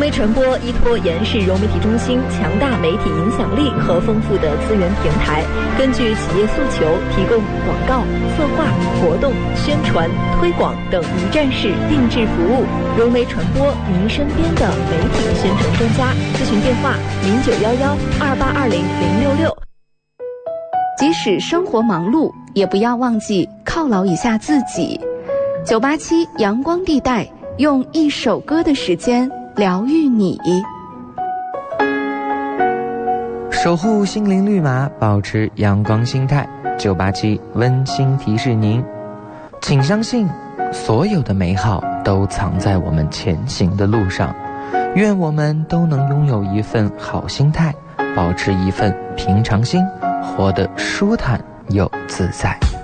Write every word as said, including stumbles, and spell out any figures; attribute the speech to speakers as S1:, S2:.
S1: 媒传播依托延世融媒体中心强大媒体影响力和丰富的资源平台，根据企业诉求提供广告、策划、活动、宣传、推广等一站式定制服务。融媒传播，您身边的媒体宣传专家。咨询电话：零九幺幺二八二零零六六。
S2: 即使生活忙碌，也不要忘记犒劳一下自己。九八七阳光地带，用一首歌的时间疗愈你。
S3: 守护心灵绿码，保持阳光心态。九八七温馨提示您，请相信所有的美好都藏在我们前行的路上。愿我们都能拥有一份好心态，保持一份平常心，活得舒坦又自在。